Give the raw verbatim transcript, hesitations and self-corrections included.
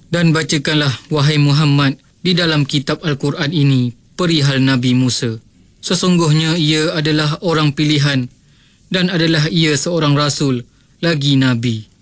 Dan bacakanlah, wahai Muhammad, di dalam kitab Al-Quran ini perihal Nabi Musa. Sesungguhnya ia adalah orang pilihan dan adalah ia seorang rasul lagi Nabi.